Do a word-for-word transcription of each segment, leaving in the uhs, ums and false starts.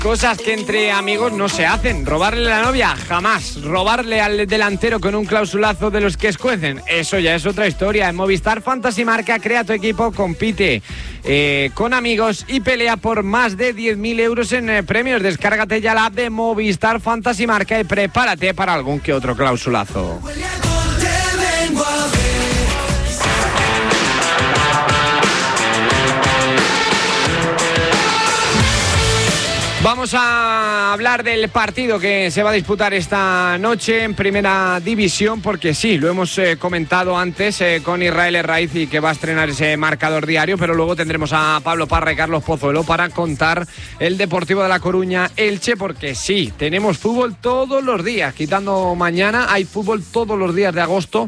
Cosas que entre amigos no se hacen. Robarle la novia, jamás. Robarle al delantero con un clausulazo de los que escuecen, eso ya es otra historia. En Movistar Fantasy Marca, crea tu equipo, compite eh, con amigos y pelea por más de diez mil euros en eh, premios. Descárgate ya la app de Movistar Fantasy Marca y prepárate para algún que otro clausulazo. Vamos a hablar del partido que se va a disputar esta noche en Primera División, porque sí, lo hemos eh, comentado antes eh, con Israel Herraiz, y que va a estrenar ese marcador diario, pero luego tendremos a Pablo Parra y Carlos Pozuelo para contar el Deportivo de La Coruña Elche, porque sí, tenemos fútbol todos los días, quitando mañana, hay fútbol todos los días de agosto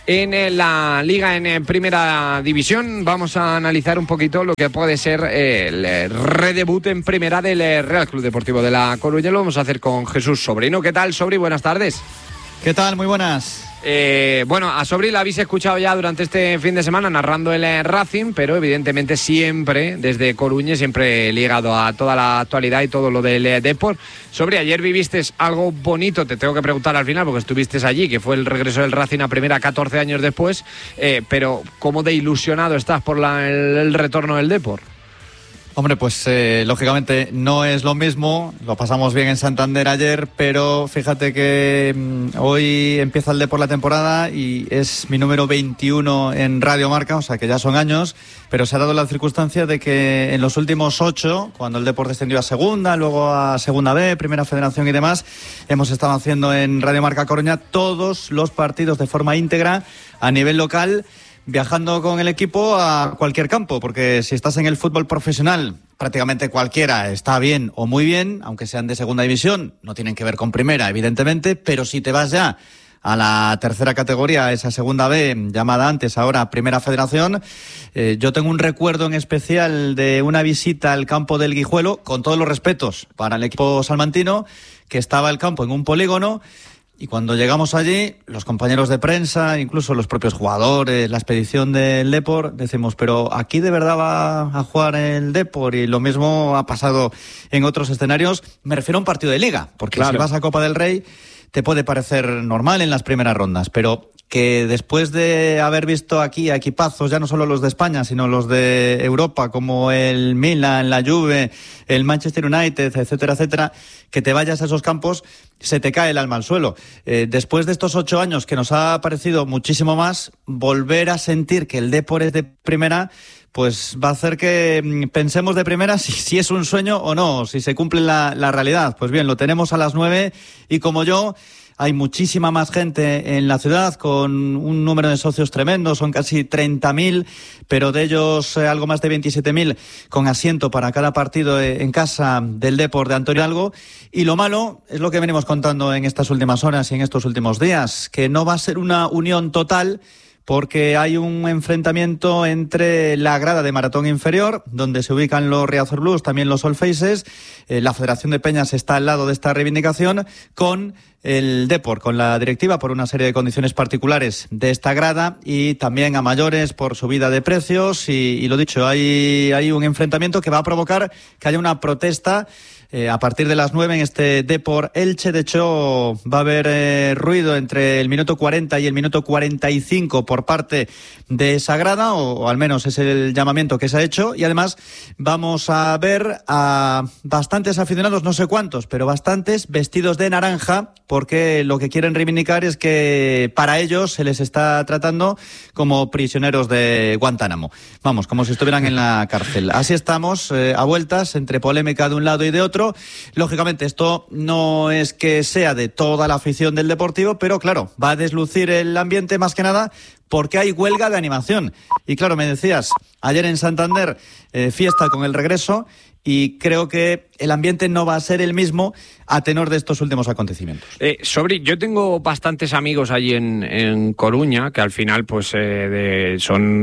en la Liga en Primera División. Vamos a analizar un poquito lo que puede ser el redebut en Primera del Real Club Deportivo de La Coruña. Lo vamos a hacer con Jesús Sobrino. ¿Qué tal, Sobri? Buenas tardes. ¿Qué tal? Muy buenas. Eh, bueno, a Sobri la habéis escuchado ya durante este fin de semana narrando el Racing, pero evidentemente siempre desde Coruña, siempre ligado a toda la actualidad y todo lo del Depor. Sobri, ayer viviste algo bonito, te tengo que preguntar al final porque estuviste allí, que fue el regreso del Racing a Primera catorce años después, eh, pero ¿cómo de ilusionado estás por la, el, el retorno del Depor? Hombre, pues eh, lógicamente no es lo mismo, lo pasamos bien en Santander ayer, pero fíjate que mmm, hoy empieza el Depor la temporada y es mi número veintiuno en Radio Marca, o sea que ya son años, pero se ha dado la circunstancia de que en los últimos ocho, cuando el Depor descendió a Segunda, luego a Segunda B, Primera Federación y demás, hemos estado haciendo en Radio Marca Coruña todos los partidos de forma íntegra a nivel local, viajando con el equipo a cualquier campo, porque si estás en el fútbol profesional, prácticamente cualquiera está bien o muy bien, aunque sean de segunda división, no tienen que ver con primera, evidentemente, pero si te vas ya a la tercera categoría, esa segunda B, llamada antes ahora Primera Federación, eh, yo tengo un recuerdo en especial de una visita al campo del Guijuelo, con todos los respetos para el equipo salmantino, que estaba el campo en un polígono. Y cuando llegamos allí, los compañeros de prensa, incluso los propios jugadores, la expedición del Depor, decimos, pero ¿aquí de verdad va a jugar el Depor? Y lo mismo ha pasado en otros escenarios. Me refiero a un partido de Liga, porque claro, si vas a Copa del Rey te puede parecer normal en las primeras rondas, pero que después de haber visto aquí a equipazos, ya no solo los de España, sino los de Europa, como el Milan, la Juve, el Manchester United, etcétera, etcétera, que te vayas a esos campos, se te cae el alma al suelo. Eh, después de estos ocho años, que nos ha parecido muchísimo más, volver a sentir que el Depor es de primera, pues va a hacer que pensemos de primera si, si es un sueño o no, si se cumple la, la realidad. Pues bien, lo tenemos a las nueve y como yo, hay muchísima más gente en la ciudad, con un número de socios tremendo, son casi treinta mil, pero de ellos eh, algo más de veintisiete mil con asiento para cada partido eh, en casa del Depor de Antonio Hidalgo. Y lo malo es lo que venimos contando en estas últimas horas y en estos últimos días, que no va a ser una unión total, porque hay un enfrentamiento entre la grada de Maratón Inferior, donde se ubican los Riazor Blues, también los All Faces, eh, la Federación de Peñas está al lado de esta reivindicación, con el Depor, con la directiva, por una serie de condiciones particulares de esta grada, y también a mayores por subida de precios, y, y lo dicho, hay, hay un enfrentamiento que va a provocar que haya una protesta Eh, a partir de las nueve en este Depor Elche. De hecho, va a haber eh, ruido entre el minuto cuarenta y el minuto cuarenta y cinco por parte de esa grada, o, o al menos es el llamamiento que se ha hecho, y además vamos a ver a bastantes aficionados, no sé cuántos, pero bastantes, vestidos de naranja, porque lo que quieren reivindicar es que para ellos se les está tratando como prisioneros de Guantánamo. Vamos, como si estuvieran en la cárcel. Así estamos, eh, a vueltas, entre polémica de un lado y de otro. Lógicamente esto no es que sea de toda la afición del Deportivo, pero claro, va a deslucir el ambiente más que nada porque hay huelga de animación. Y claro, me decías, ayer en Santander, eh, fiesta con el regreso, y creo que el ambiente no va a ser el mismo a tenor de estos últimos acontecimientos. Eh, Sobri, yo tengo bastantes amigos allí en, en Coruña, que al final pues eh, de,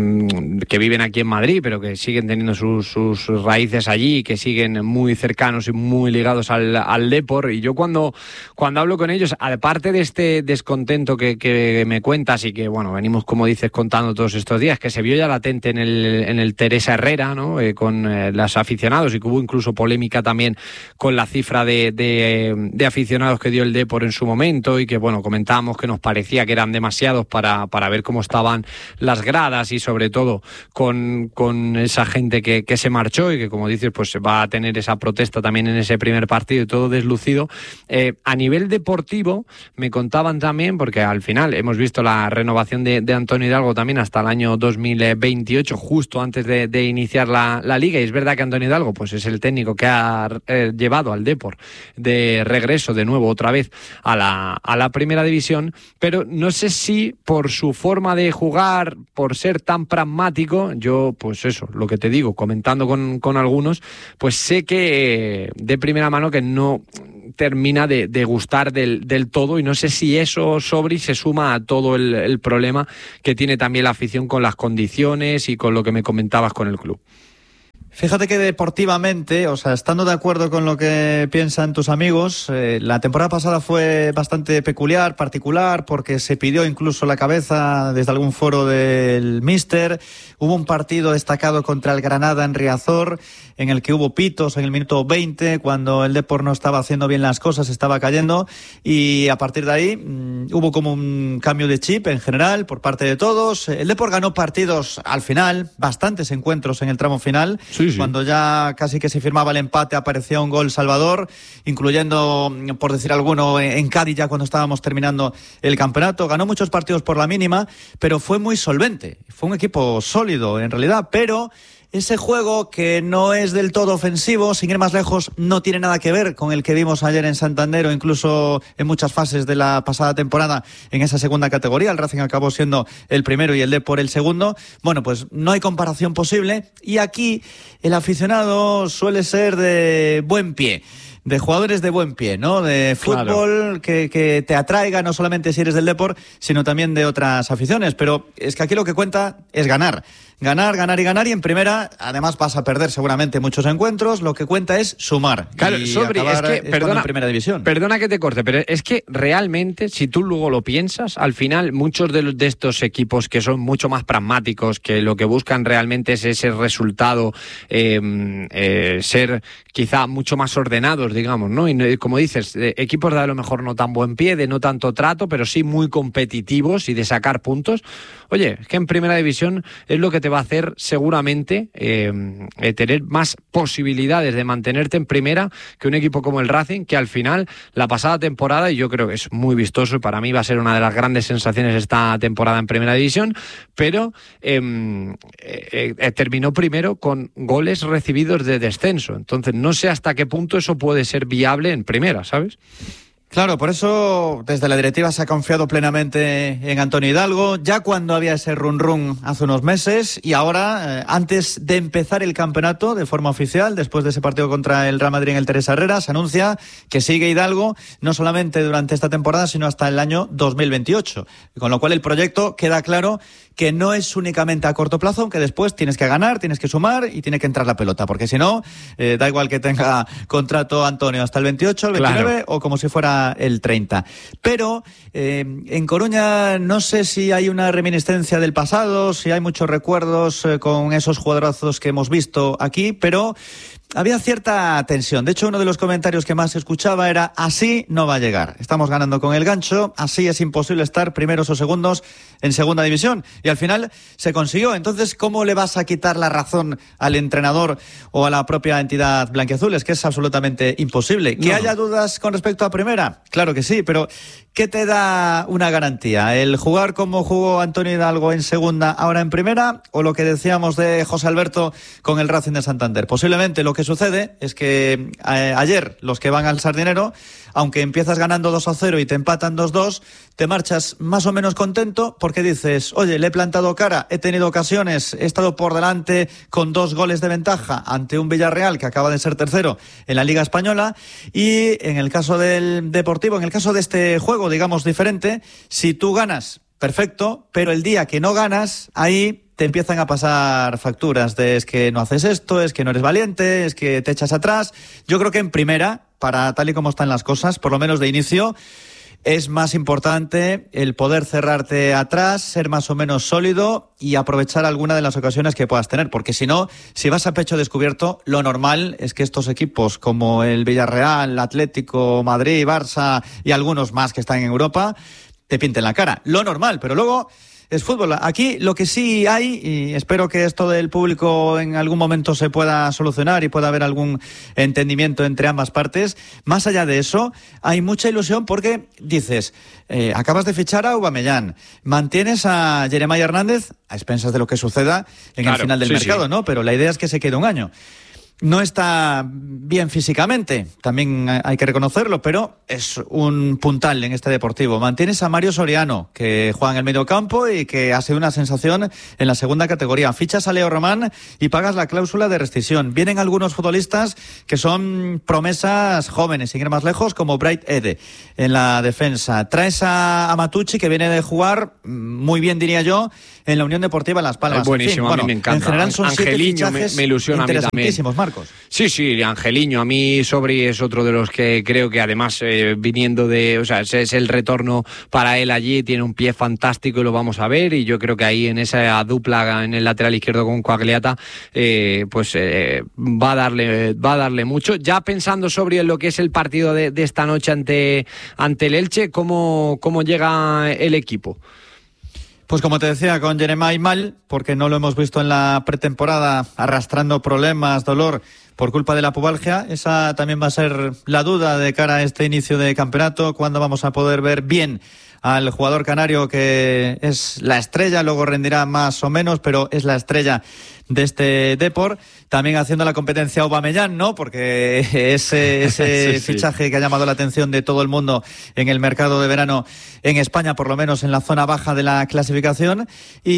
son que viven aquí en Madrid, pero que siguen teniendo sus, sus raíces allí, que siguen muy cercanos y muy ligados al, al Depor. Y yo cuando, cuando hablo con ellos, aparte de este descontento que, que me cuentas y que, bueno, venimos, como dices, contando todos estos días, que se vio ya latente en el, en el Teresa Herrera, ¿no? Eh, con eh, los aficionados y porque hubo incluso polémica también con la cifra de, de, de aficionados que dio el Depor en su momento, y que bueno, comentábamos que nos parecía que eran demasiados para, para ver cómo estaban las gradas, y sobre todo con, con esa gente que, que se marchó y que, como dices, pues va a tener esa protesta también en ese primer partido y todo deslucido. Eh, a nivel deportivo me contaban también, porque al final hemos visto la renovación de, de Antonio Hidalgo también hasta el año dos mil veintiocho, justo antes de, de iniciar la, la liga, y es verdad que Antonio Hidalgo pues es el técnico que ha eh, llevado al Depor de regreso de nuevo otra vez a la, a la primera división, pero no sé si por su forma de jugar, por ser tan pragmático, yo pues eso, lo que te digo, comentando con, con algunos, pues sé que eh, de primera mano que no termina de, de gustar del, del todo, y no sé si eso, Sobri, se suma a todo el, el problema que tiene también la afición con las condiciones y con lo que me comentabas con el club. Fíjate que deportivamente, o sea, estando de acuerdo con lo que piensan tus amigos, eh, la temporada pasada fue bastante peculiar, particular, porque se pidió incluso la cabeza desde algún foro del míster. Hubo un partido destacado contra el Granada en Riazor, en el que hubo pitos en el minuto veinte, cuando el Depor no estaba haciendo bien las cosas, estaba cayendo, y a partir de ahí mmm, hubo como un cambio de chip en general por parte de todos. El Depor ganó partidos al final, bastantes encuentros en el tramo final. Sí. Sí. Cuando ya casi que se firmaba el empate, aparecía un gol salvador, incluyendo, por decir alguno, en Cádiz, ya cuando estábamos terminando el campeonato. Ganó muchos partidos por la mínima, pero fue muy solvente. Fue un equipo sólido, en realidad, pero ese juego que no es del todo ofensivo, sin ir más lejos, no tiene nada que ver con el que vimos ayer en Santander, o incluso en muchas fases de la pasada temporada en esa segunda categoría. El Racing acabó siendo el primero y el Depor el segundo. Bueno, pues no hay comparación posible, y aquí el aficionado suele ser de buen pie, de jugadores de buen pie, ¿no? De fútbol, claro, que, que te atraiga, no solamente si eres del Depor, sino también de otras aficiones. Pero es que aquí lo que cuenta es ganar. Ganar, ganar y ganar, y en primera, además, vas a perder seguramente muchos encuentros. Lo que cuenta es sumar. Claro, y Sobri, es que, perdona, en primera división. Perdona que te corte, pero es que realmente, si tú luego lo piensas, al final, muchos de, los, de estos equipos que son mucho más pragmáticos, que lo que buscan realmente es ese resultado, eh, eh, ser quizá mucho más ordenados, digamos, ¿no? Y como dices, eh, equipos de a lo mejor no tan buen pie, de no tanto trato, pero sí muy competitivos y de sacar puntos. Oye, es que en primera división es lo que te va a hacer seguramente eh, eh, tener más posibilidades de mantenerte en primera que un equipo como el Racing, que al final la pasada temporada, y yo creo que es muy vistoso, y para mí va a ser una de las grandes sensaciones esta temporada en primera división, pero eh, eh, eh, terminó primero con goles recibidos de descenso. Entonces no sé hasta qué punto eso puede ser viable en primera, ¿sabes? Claro, por eso desde la directiva se ha confiado plenamente en Antonio Hidalgo, ya cuando había ese run run hace unos meses, y ahora, eh, antes de empezar el campeonato de forma oficial, después de ese partido contra el Real Madrid en el Teresa Herrera, se anuncia que sigue Hidalgo, no solamente durante esta temporada, sino hasta el año dos mil veintiocho, con lo cual el proyecto queda claro que no es únicamente a corto plazo, aunque después tienes que ganar, tienes que sumar y tiene que entrar la pelota, porque si no, eh, da igual que tenga contrato Antonio hasta el veintiocho, el veintinueve, claro, o como si fuera el treinta. Pero eh, en Coruña no sé si hay una reminiscencia del pasado, si hay muchos recuerdos eh, con esos jugadorazos que hemos visto aquí, pero había cierta tensión. De hecho, uno de los comentarios que más escuchaba era: así no va a llegar. Estamos ganando con el gancho, así es imposible estar primeros o segundos en segunda división. Y al final se consiguió. Entonces, ¿cómo le vas a quitar la razón al entrenador o a la propia entidad blanquiazul? Es que es absolutamente imposible. ¿Que no haya dudas con respecto a primera? Claro que sí, pero ¿qué te da una garantía? ¿El jugar como jugó Antonio Hidalgo en segunda, ahora en primera? ¿O lo que decíamos de José Alberto con el Racing de Santander? Posiblemente lo que sucede es que eh, ayer los que van al Sardinero, aunque empiezas ganando dos a cero y te empatan dos dos, te marchas más o menos contento porque dices: oye, le he plantado cara, he tenido ocasiones, he estado por delante con dos goles de ventaja ante un Villarreal que acaba de ser tercero en la Liga Española. Y en el caso del Deportivo, en el caso de este juego, digamos, diferente, si tú ganas, perfecto, pero el día que no ganas, ahí te empiezan a pasar facturas de: es que no haces esto, es que no eres valiente, es que te echas atrás. Yo creo que en primera, para tal y como están las cosas, por lo menos de inicio, es más importante el poder cerrarte atrás, ser más o menos sólido y aprovechar alguna de las ocasiones que puedas tener, porque si no, si vas a pecho descubierto, lo normal es que estos equipos como el Villarreal, Atlético, Madrid, Barça y algunos más que están en Europa, te pinten la cara. Lo normal, pero luego es fútbol. Aquí lo que sí hay, y espero que esto del público en algún momento se pueda solucionar y pueda haber algún entendimiento entre ambas partes, más allá de eso, hay mucha ilusión porque dices, eh, acabas de fichar a Aubameyang, mantienes a Jeremiah Hernández a expensas de lo que suceda en claro, el final del sí, mercado, sí. ¿no? Pero la idea es que se quede un año. No está bien físicamente, también hay que reconocerlo, pero es un puntal en este Deportivo. Mantienes a Mario Soriano, que juega en el medio campo y que ha sido una sensación en la segunda categoría. Fichas a Leo Román y pagas la cláusula de rescisión. Vienen algunos futbolistas que son promesas jóvenes, sin ir más lejos, como Bright Ede en la defensa. Traes a Matucci, que viene de jugar muy bien, diría yo, en la Unión Deportiva Las Palmas. Es buenísimo, en fin, bueno, a mí me encanta. En general son Angeliño me, me ilusiona a mí también. Marcos. Sí, sí, Angeliño, a mí Sobri es otro de los que creo que además eh, viniendo de, o sea, es, es el retorno para él allí, tiene un pie fantástico y lo vamos a ver, y yo creo que ahí en esa dupla en el lateral izquierdo con Coagliata, eh, pues eh, va a darle va a darle mucho. Ya pensando Sobri en lo que es el partido de, de esta noche ante, ante el Elche, ¿cómo, cómo llega el equipo? Pues como te decía, con Jeremai mal, porque no lo hemos visto en la pretemporada arrastrando problemas, dolor por culpa de la pubalgia. Esa también va a ser la duda de cara a este inicio de campeonato, cuándo vamos a poder ver bien al jugador canario, que es la estrella, luego rendirá más o menos, pero es la estrella de este Depor. También haciendo la competencia a Aubameyang, ¿no? Porque ese, ese sí, sí. fichaje que ha llamado la atención de todo el mundo en el mercado de verano en España, por lo menos en la zona baja de la clasificación.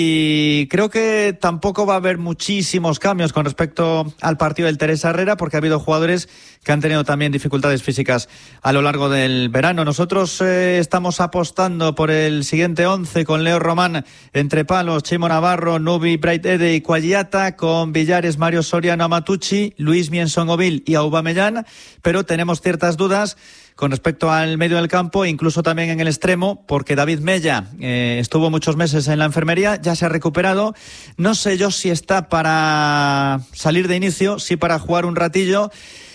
Y creo que tampoco va a haber muchísimos cambios con respecto al partido del Teresa Herrera, porque ha habido jugadores que han tenido también dificultades físicas a lo largo del verano. Nosotros eh, estamos apostando por el siguiente once con Leo Román entre palos, Chimo Navarro, Nubi, Bright Ede y Coagliata, con Villares, Mario Soriano, Matucci, Luis Miensongovil y Aubameyang, pero tenemos ciertas dudas con respecto al medio del campo, incluso también en el extremo, porque David Mella eh, estuvo muchos meses en la enfermería, ya se ha recuperado. No sé yo si está para salir de inicio, sí para jugar un ratillo.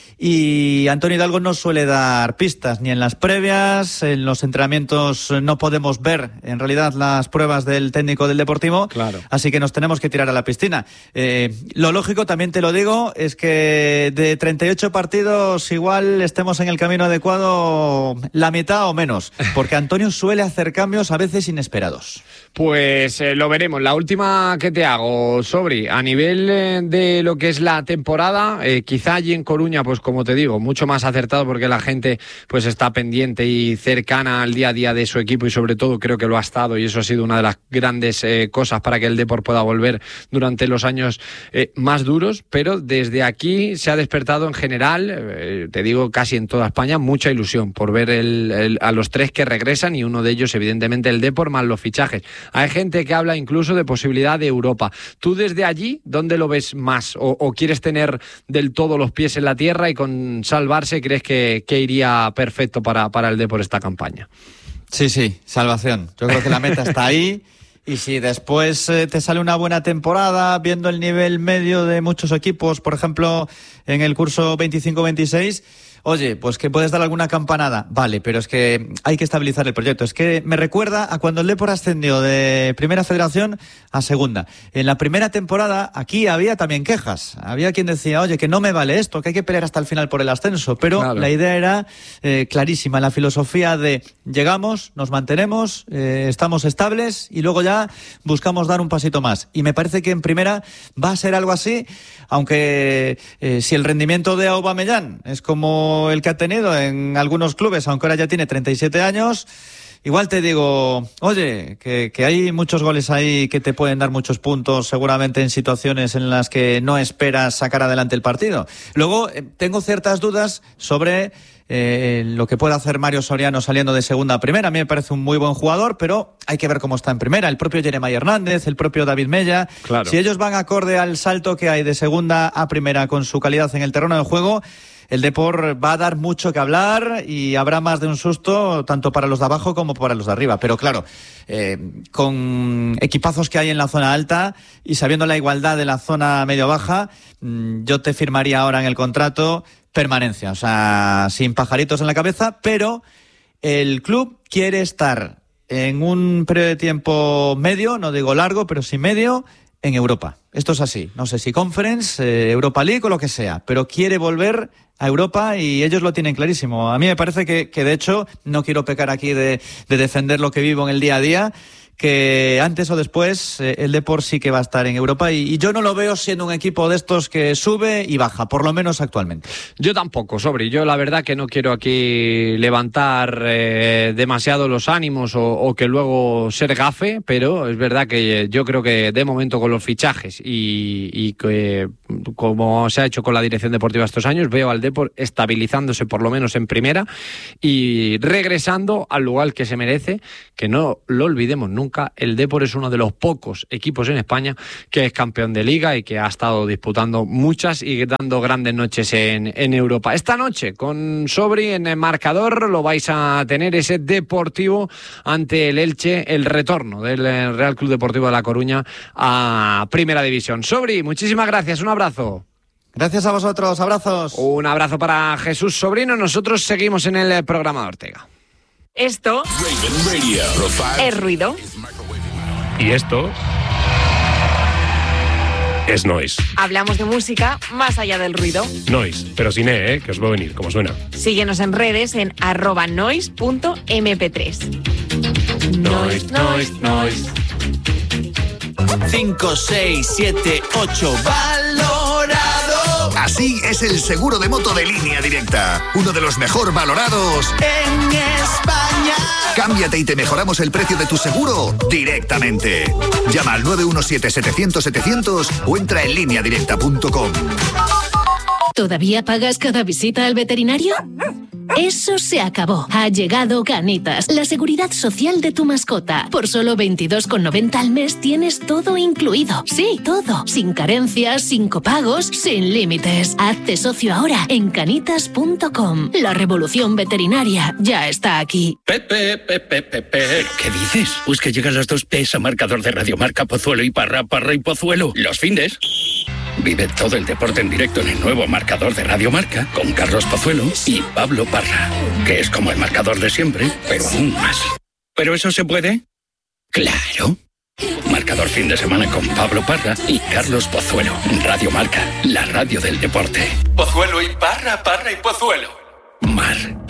Y Antonio Hidalgo no suele dar pistas, ni en las previas, en los entrenamientos no podemos ver en realidad las pruebas del técnico del Deportivo, claro. Así que nos tenemos que tirar a la piscina. Eh, lo lógico, también te lo digo, es que de treinta y ocho partidos igual estemos en el camino adecuado la mitad o menos, porque Antonio suele hacer cambios a veces inesperados. Pues eh, lo veremos. La última que te hago, Sobri, a nivel eh, de lo que es la temporada, eh, quizá allí en Coruña, pues como te digo, mucho más acertado porque la gente pues está pendiente y cercana al día a día de su equipo, y sobre todo creo que lo ha estado, y eso ha sido una de las grandes eh, cosas para que el Depor pueda volver durante los años eh, más duros. Pero desde aquí se ha despertado en general, eh, te digo casi en toda España, mucha ilusión por ver el, el, a los tres que regresan, y uno de ellos evidentemente el Depor, más los fichajes. Hay gente que habla incluso de posibilidad de Europa. ¿Tú desde allí dónde lo ves más? ¿O, o quieres tener del todo los pies en la tierra y con salvarse crees que, que iría perfecto para, para el Depor esta campaña? Sí, sí, salvación. Yo creo que la meta está ahí. Y si después eh, te sale una buena temporada, viendo el nivel medio de muchos equipos, por ejemplo, en el curso veinticinco veintiséis, oye, pues que puedes dar alguna campanada. Vale, pero es que hay que estabilizar el proyecto. Es que me recuerda a cuando el Depor ascendió de Primera Federación a Segunda. En la primera temporada aquí había también quejas. Había quien decía, oye, que no me vale esto, que hay que pelear hasta el final por el ascenso. Pero claro, la idea era eh, clarísima, la filosofía de llegamos, nos mantenemos, eh, estamos estables y luego ya buscamos dar un pasito más. Y me parece que en Primera va a ser algo así, aunque eh, si el rendimiento de Aubameyang es como el que ha tenido en algunos clubes, aunque ahora ya tiene treinta y siete años, igual te digo, oye, que, que hay muchos goles ahí que te pueden dar muchos puntos, seguramente en situaciones en las que no esperas sacar adelante el partido. Luego, eh, tengo ciertas dudas sobre eh, lo que puede hacer Mario Soriano saliendo de segunda a primera. A mí me parece un muy buen jugador, pero hay que ver cómo está en primera. El propio Jeremiah Hernández, el propio David Mella, claro. Si ellos van acorde al salto que hay de segunda a primera con su calidad en el terreno de juego, el Depor va a dar mucho que hablar y habrá más de un susto tanto para los de abajo como para los de arriba. Pero claro, eh, con equipazos que hay en la zona alta y sabiendo la igualdad de la zona medio-baja, yo te firmaría ahora en el contrato permanencia, o sea, sin pajaritos en la cabeza, pero el club quiere estar en un periodo de tiempo medio, no digo largo, pero sí medio, en Europa. Esto es así. No sé si Conference, eh, Europa League o lo que sea, pero quiere volver a Europa y ellos lo tienen clarísimo. A mí me parece que, que de hecho, no quiero pecar aquí de, de defender lo que vivo en el día a día, que antes o después eh, el Depor sí que va a estar en Europa y, y yo no lo veo siendo un equipo de estos que sube y baja, por lo menos actualmente. Yo tampoco, Sobri. Yo la verdad que no quiero aquí levantar eh, demasiado los ánimos o, o que luego ser gafe, pero es verdad que yo creo que de momento con los fichajes y, y que como se ha hecho con la dirección deportiva estos años, veo al Depor estabilizándose por lo menos en primera y regresando al lugar que se merece, que no lo olvidemos nunca. El Depor es uno de los pocos equipos en España que es campeón de Liga y que ha estado disputando muchas y dando grandes noches en, en Europa. Esta noche con Sobri en el marcador lo vais a tener ese Deportivo ante el Elche, el retorno del Real Club Deportivo de La Coruña a Primera División. Sobri, muchísimas gracias, un abrazo. Gracias a vosotros, abrazos. Un abrazo para Jesús Sobrino. Nosotros seguimos en el programa de Ortega. Esto es ruido. Y esto es noise. Hablamos de música más allá del ruido. Noise, pero sin E, ¿eh? Que os va a venir, como suena. Síguenos en redes en arroba noise punto eme pe tres. Noise, noise, noise. cinco, seis, siete, ocho, valorado. Así es el seguro de moto de Línea Directa, uno de los mejor valorados en España. Cámbiate y te mejoramos el precio de tu seguro directamente. Llama al nueve uno siete, setecientos, setecientos o entra en línea directa punto com. ¿Todavía pagas cada visita al veterinario? Eso se acabó. Ha llegado Canitas, la seguridad social de tu mascota. Por solo veintidós con noventa al mes tienes todo incluido. Sí, todo. Sin carencias, sin copagos, sin límites. Hazte socio ahora en canitas punto com. La revolución veterinaria ya está aquí. Pepe, Pepe, Pepe. ¿Qué dices? Pues que llegan las dos P's a marcador de Radio Marca, Pozuelo y Parra, Parra y Pozuelo. Los findes. Vive todo el deporte en directo en el nuevo marcador de Radio Marca con Carlos Pozuelo y Pablo Parra, que es como el marcador de siempre, pero aún más. ¿Pero eso se puede? ¡Claro! Marcador fin de semana con Pablo Parra y Carlos Pozuelo. Radio Marca, la radio del deporte. Pozuelo y Parra, Parra y Pozuelo. Mar.